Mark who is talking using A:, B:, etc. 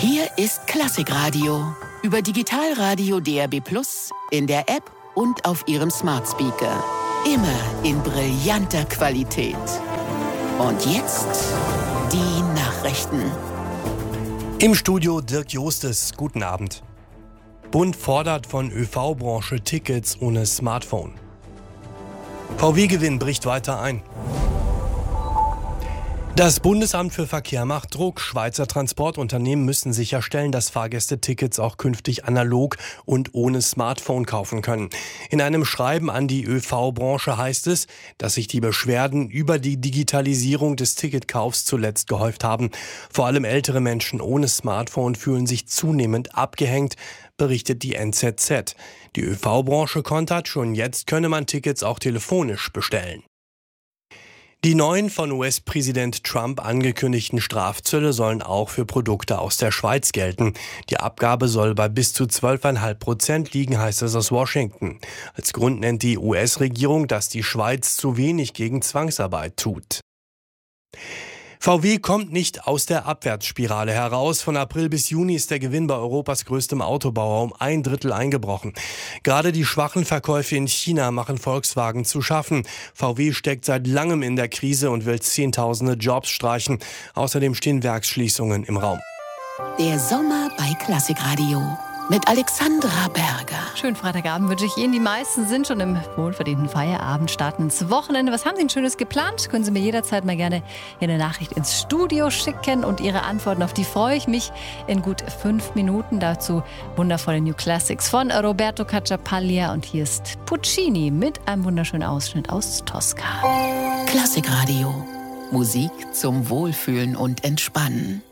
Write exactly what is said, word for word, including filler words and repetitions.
A: Hier ist Klassikradio. Über Digitalradio D R B Plus, in der App und auf Ihrem Smart Speaker. Immer in brillanter Qualität. Und jetzt die Nachrichten.
B: Im Studio Dirk Jostes. Guten Abend. Bund fordert von Ö V-Branche Tickets ohne Smartphone. V W-Gewinn bricht weiter ein. Das Bundesamt für Verkehr macht Druck. Schweizer Transportunternehmen müssen sicherstellen, dass Fahrgäste Tickets auch künftig analog und ohne Smartphone kaufen können. In einem Schreiben an die Ö V-Branche heißt es, dass sich die Beschwerden über die Digitalisierung des Ticketkaufs zuletzt gehäuft haben. Vor allem ältere Menschen ohne Smartphone fühlen sich zunehmend abgehängt, berichtet die N Z Z. Die Ö V-Branche kontert, schon jetzt könne man Tickets auch telefonisch bestellen. Die neuen von U S-Präsident Trump angekündigten Strafzölle sollen auch für Produkte aus der Schweiz gelten. Die Abgabe soll bei bis zu zwölf Komma fünf Prozent liegen, heißt es aus Washington. Als Grund nennt die U S-Regierung, dass die Schweiz zu wenig gegen Zwangsarbeit tut. V W kommt nicht aus der Abwärtsspirale heraus. Von April bis Juni ist der Gewinn bei Europas größtem Autobauer um ein Drittel eingebrochen. Gerade die schwachen Verkäufe in China machen Volkswagen zu schaffen. V W steckt seit langem in der Krise und will Zehntausende Jobs streichen. Außerdem stehen Werksschließungen im Raum.
A: Der Sommer bei Klassikradio mit Alexandra Berger.
C: Schönen Freitagabend wünsche ich Ihnen. Die meisten sind schon im wohlverdienten Feierabend, starten ins Wochenende. Was haben Sie denn Schönes geplant? Können Sie mir jederzeit mal gerne eine Nachricht ins Studio schicken und Ihre Antworten, auf die freue ich mich in gut fünf Minuten. Dazu wundervolle New Classics von Roberto Cacciapaglia und hier ist Puccini mit einem wunderschönen Ausschnitt aus Tosca.
A: Klassikradio. Musik zum Wohlfühlen und Entspannen.